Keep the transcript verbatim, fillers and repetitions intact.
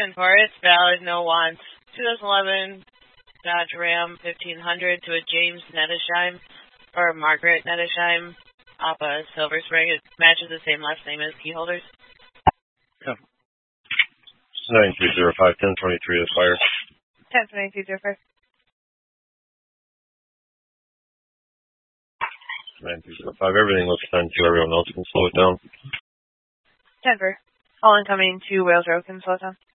ten four, it's valid, no wants. twenty eleven Dodge Ram fifteen hundred to a James Nettesheim, or Margaret Nettesheim, Appa Silver Spring. It matches the same last name as key holders. Yeah. nine three zero five, ten twenty-three is fire. ten twenty-two zero five. nine three zero five, everything looks ten two, everyone else can slow it down. ten four, all incoming to Wales Road, can slow it down.